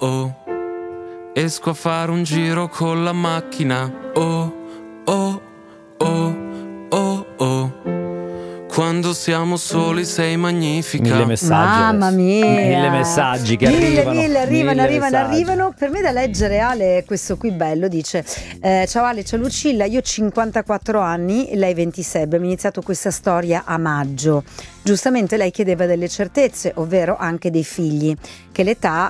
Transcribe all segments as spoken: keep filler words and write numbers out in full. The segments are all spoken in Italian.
oh. Esco a fare un giro con la macchina. Oh, oh, oh, oh, oh. Quando siamo soli sei magnifica. Mille messaggi. Mamma adesso. mia. Mille messaggi che mille, arrivano. Mille, arrivano, Mille arrivano, messaggi. arrivano. Per me da leggere, Ale, questo qui bello, dice eh, ciao Ale, ciao Lucilla, io ho cinquantaquattro anni, lei ventisei, abbiamo iniziato questa storia a maggio. Giustamente lei chiedeva delle certezze, ovvero anche dei figli, che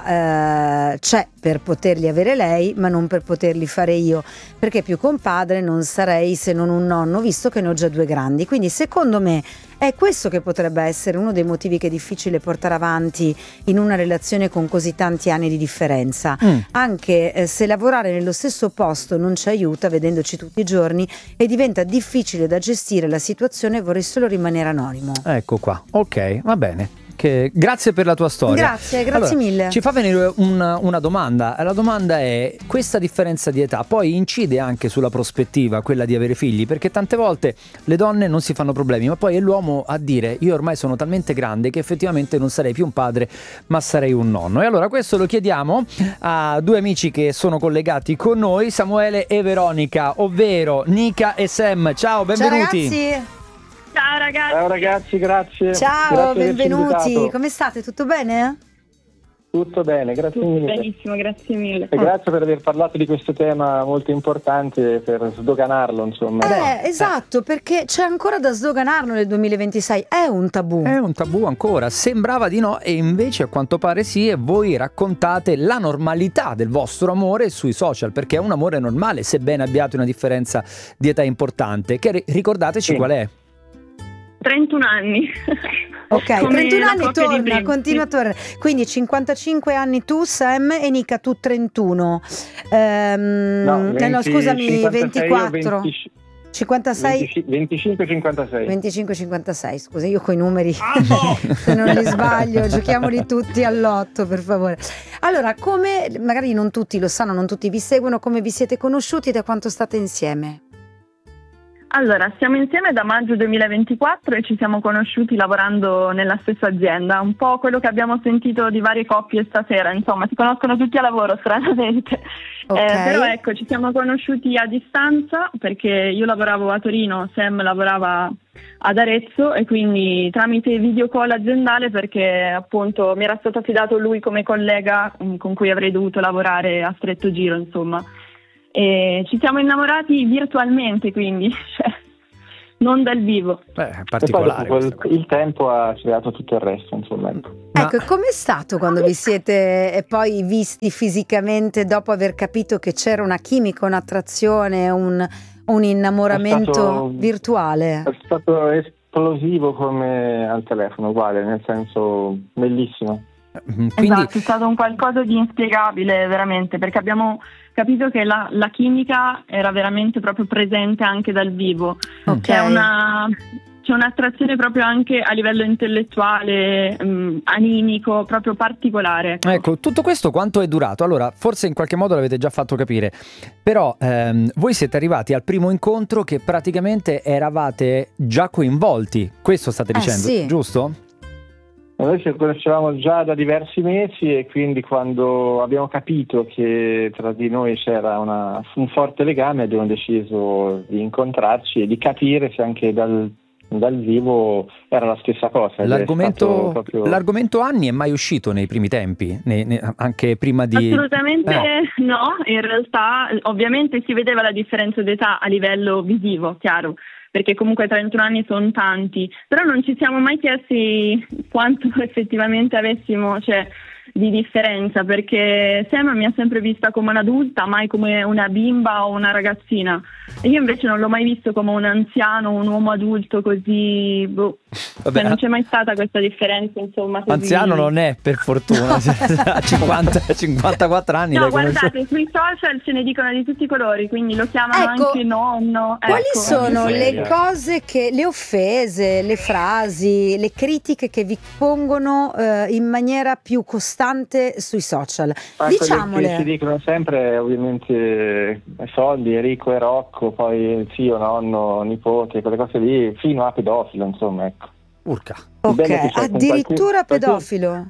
l'età eh, c'è per poterli avere lei, ma non per poterli fare io, perché più compadre non sarei se non un nonno, visto che ne ho già due grandi. Quindi secondo me è questo che potrebbe essere uno dei motivi che è difficile portare avanti in una relazione con così tanti anni di differenza. Mm. Anche eh, se lavorare nello stesso posto non ci aiuta, vedendoci tutti i giorni, e diventa difficile da gestire la situazione, vorrei solo rimanere anonimo. Ecco qua, ok, va bene. Che... Grazie per la tua storia. Grazie, grazie allora, mille. Ci fa venire una, una domanda. La domanda è: questa differenza di età poi incide anche sulla prospettiva, quella di avere figli? Perché tante volte le donne non si fanno problemi, ma poi è l'uomo a dire: io ormai sono talmente grande che effettivamente non sarei più un padre, ma sarei un nonno. E allora questo lo chiediamo a due amici che sono collegati con noi, Samuele e Veronica, ovvero Nica e Sam. Ciao, benvenuti. Ciao ragazzi. Ciao ragazzi. Ciao ragazzi, grazie. Ciao, grazie benvenuti. Come state? Tutto bene? Tutto bene, grazie Tutto mille. Benissimo, grazie mille. E grazie per aver parlato di questo tema molto importante, per sdoganarlo, insomma. Eh, esatto, perché c'è ancora da sdoganarlo nel duemilaventisei, è un tabù. È un tabù ancora, sembrava di no e invece a quanto pare sì, e voi raccontate la normalità del vostro amore sui social, perché è un amore normale, sebbene abbiate una differenza di età importante, che ricordateci sì. Qual è? trentuno anni. Ok, Come trentuno anni torna, continua a tornare. Quindi cinquantacinque anni tu, Sam, e Nica tu trentuno. Ehm, no, venti, no, scusami, ventiquattro. venti, cinquantasei venticinque cinquantasei venticinque cinquantasei, scusa, io coi numeri ah, no. Se non li sbaglio, giochiamoli tutti all'otto, per favore. Allora, come magari non tutti lo sanno, non tutti vi seguono, come vi siete conosciuti e da quanto state insieme? Allora, siamo insieme da maggio duemilaventiquattro e ci siamo conosciuti lavorando nella stessa azienda, un po' quello che abbiamo sentito di varie coppie stasera, insomma, si conoscono tutti a lavoro, stranamente. Okay. Eh, però ecco, ci siamo conosciuti a distanza perché io lavoravo a Torino, Sam lavorava ad Arezzo e quindi tramite video call aziendale, perché appunto mi era stato affidato lui come collega con cui avrei dovuto lavorare a stretto giro, insomma. E ci siamo innamorati virtualmente, quindi cioè, non dal vivo. Beh, particolare. Poi, il tempo ha creato tutto il resto, insomma. Ecco, com'è stato quando vi siete poi visti fisicamente dopo aver capito che c'era una chimica, un'attrazione, un, un innamoramento è stato, virtuale? È stato esplosivo come al telefono, uguale, nel senso bellissimo. Quindi... Esatto, è stato un qualcosa di inspiegabile veramente, perché abbiamo capito che la, la chimica era veramente proprio presente anche dal vivo. Okay. C'è una c'è un'attrazione proprio anche a livello intellettuale, um, animico, proprio particolare. Ecco. Ecco, tutto questo quanto è durato? Allora, forse in qualche modo l'avete già fatto capire, però ehm, voi siete arrivati al primo incontro che praticamente eravate già coinvolti, questo state dicendo, eh, sì. giusto? Noi ci conoscevamo già da diversi mesi e quindi quando abbiamo capito che tra di noi c'era una, un forte legame abbiamo deciso di incontrarci e di capire se anche dal, dal vivo era la stessa cosa. L'argomento, proprio... l'argomento anni è mai uscito nei primi tempi, nei, nei, anche prima di... Assolutamente eh. no, in realtà ovviamente si vedeva la differenza d'età a livello visivo, chiaro, perché comunque trentuno anni sono tanti, però non ci siamo mai chiesti quanto effettivamente avessimo, cioè, di differenza, perché Sam mi ha sempre vista come un'adulta, mai come una bimba o una ragazzina, e io invece non l'ho mai visto come un anziano, un uomo adulto così, boh. Vabbè, cioè, non c'è mai stata questa differenza, insomma. Così... Anziano non è, per fortuna, a cinquanta, cinquantaquattro anni. No, guardate, sui social ce ne dicono di tutti i colori, quindi lo chiamano ecco, anche nonno. Quali ecco, sono sì. le cose che, le offese, le frasi, le critiche che vi pongono eh, in maniera più costante sui social? Ma Diciamole. Che si dicono sempre ovviamente soldi, Enrico e Rocco, poi zio, nonno, nipote, quelle cose lì, fino a pedofilo, insomma, ecco. Urca. Ok, addirittura qualche, pedofilo.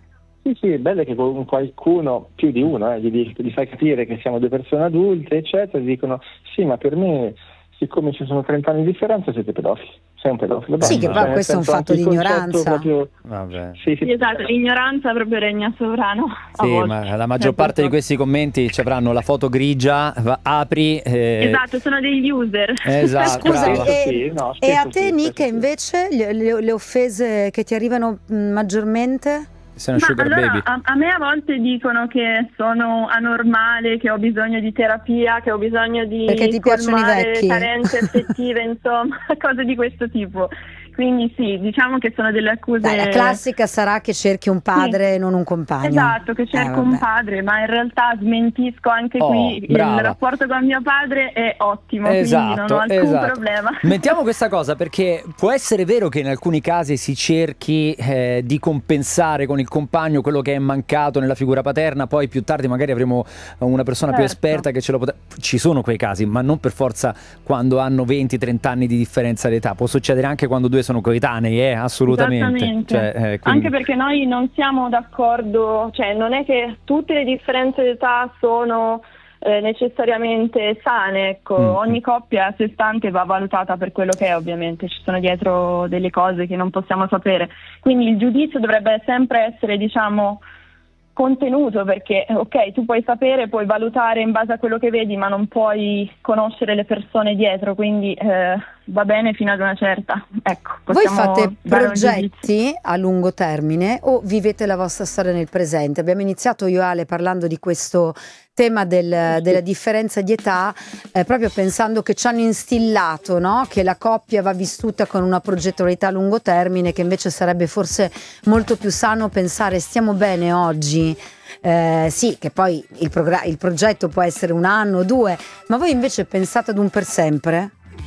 Sì, sì, è bello che con qualcuno, più di uno, eh, gli, gli fai capire che siamo due persone adulte, eccetera, e dicono sì, ma per me, siccome ci sono trenta anni di differenza, siete pedofili. Sei un pedofilo. Sì, basta. che poi Cioè, questo è un nel senso, fatto anche di il concetto ignoranza. proprio- Vabbè. Sì, sì. Sì, esatto, l'ignoranza proprio regna sovrano. a Sì, volte. ma la maggior Eh, parte di purtroppo. questi commenti ci avranno la foto grigia, va- apri... eh, Esatto, sono degli user. Esatto, Scusami, brava. e, Sì, no, e a spesso te sì, Nick spesso sì. invece le, le- le offese che ti arrivano mh, maggiormente? Sei una Ma sugar allora, baby. a, a me a volte dicono che sono anormale, che ho bisogno di terapia, che ho bisogno di Perché ti piacciono i colmare vecchi. carenze affettive, insomma, cose di questo tipo. Quindi sì, diciamo che sono delle accuse. Dai, la classica sarà che cerchi un padre e non un compagno. Esatto, che Eh, cerco un vabbè. padre, ma in realtà smentisco anche Oh, qui, brava. il rapporto con mio padre è ottimo, quindi non Esatto, ho alcun esatto. problema. Mettiamo questa cosa, perché può essere vero che in alcuni casi si cerchi eh, di compensare con il compagno quello che è mancato nella figura paterna, poi più tardi magari avremo una persona più Certo. esperta che ce lo potrà... Ci sono quei casi, ma non per forza quando hanno venti trenta anni di differenza d'età, può succedere anche quando due sono coetanei, eh, assolutamente. Esattamente. Cioè, eh, quindi- Anche perché noi non siamo d'accordo, cioè non è che tutte le differenze d'età sono eh, necessariamente sane, ecco. Mm. Ogni coppia a sé stante va valutata per quello che è, ovviamente ci sono dietro delle cose che non possiamo sapere, quindi il giudizio dovrebbe sempre essere, diciamo, contenuto, perché ok, tu puoi sapere, puoi valutare in base a quello che vedi, ma non puoi conoscere le persone dietro, quindi eh, va bene fino ad una certa, ecco. Voi possiamo fate dare un giudizio. progetti a lungo termine o vivete la vostra storia nel presente? Abbiamo iniziato io e Ale parlando di questo tema del- della differenza di età, eh, proprio pensando che ci hanno instillato, no? Che la coppia va vissuta con una progettualità a lungo termine, che invece sarebbe forse molto più sano pensare stiamo bene oggi. Eh, sì, che poi il, progra- il progetto può essere un anno o due, ma voi invece pensate ad un per sempre?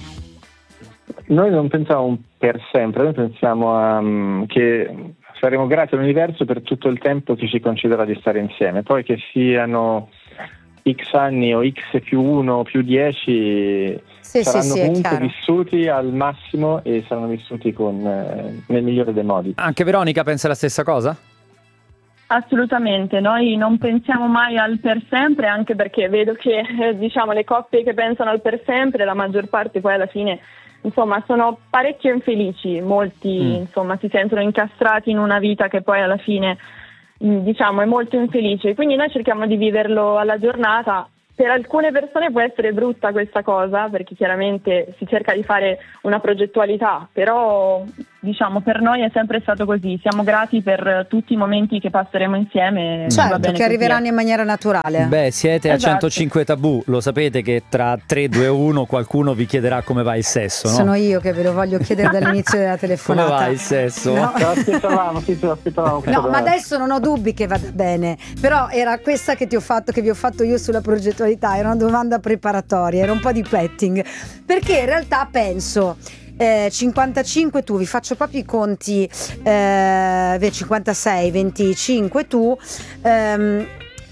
Noi non pensiamo per sempre, noi pensiamo a, mm, che saremo grati all'universo per tutto il tempo che ci concederà di stare insieme, poi che siano X anni o X più uno o più dieci, Sì, sì, saranno sì, è comunque chiaro. vissuti al massimo e saranno vissuti con, eh, nel migliore dei modi. Anche Veronica pensa la stessa cosa? Assolutamente, noi non pensiamo mai al per sempre, anche perché vedo che eh, diciamo le coppie che pensano al per sempre, la maggior parte poi alla fine insomma sono parecchio infelici, molti Mm. insomma si sentono incastrati in una vita che poi alla fine mh, diciamo è molto infelice, quindi noi cerchiamo di viverlo alla giornata. Per alcune persone può essere brutta questa cosa, perché chiaramente si cerca di fare una progettualità, però diciamo per noi è sempre stato così, siamo grati per tutti i momenti che passeremo insieme. va Certo, bene che così, arriveranno in maniera naturale. Beh, siete a Esatto. centocinque tabù, lo sapete che tra tre, due, uno qualcuno vi chiederà come va il sesso, no? Sono io che ve lo voglio chiedere dall'inizio della Come telefonata. va il sesso? No. Ce l'aspettavamo, sì, ce l'aspettavamo. No, ma adesso non ho dubbi che vada bene, però era questa che ti ho fatto, che vi ho fatto io sulla progettualità, era una domanda preparatoria, era un po' di petting, perché in realtà penso eh, cinquantacinque tu, vi faccio proprio i conti, eh, cinquantasei, venticinque tu, ehm,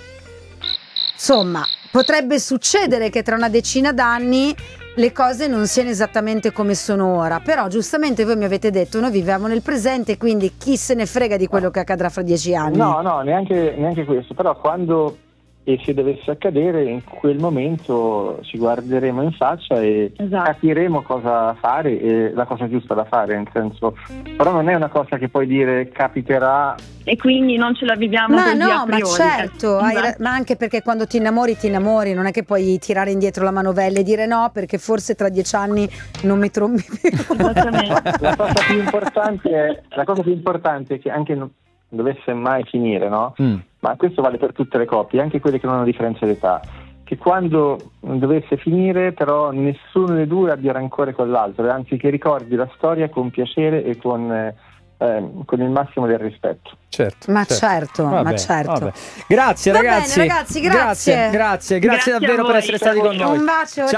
insomma potrebbe succedere che tra una decina d'anni le cose non siano esattamente come sono ora, però giustamente voi mi avete detto noi viviamo nel presente, quindi chi se ne frega di quello che accadrà fra dieci anni. No, no, neanche, neanche questo, però quando e se dovesse accadere, in quel momento ci guarderemo in faccia e Esatto. capiremo cosa fare e la cosa giusta da fare, nel senso, però non è una cosa che puoi dire capiterà. E quindi non ce la viviamo Ma così no, a ma priori. certo, hai ra- Esatto. ma anche perché quando ti innamori ti innamori, non è che puoi tirare indietro la manovella e dire no perché forse tra dieci anni non mi trombi più. Esattamente. La cosa più importante è, la cosa più importante è che anche non dovesse mai finire, no? Mm. Ma questo vale per tutte le coppie, anche quelle che non hanno differenza d'età, che quando dovesse finire però nessuno dei due abbia rancore con l'altro, anzi che ricordi la storia con piacere e con, eh, con il massimo del rispetto. Certo, Ma certo, Vabbè, ma certo. vabbè. Grazie Va bene, ragazzi. ragazzi, grazie. Grazie, grazie, grazie Grazie a davvero per voi. essere stati con noi. Un bacio. Ciao.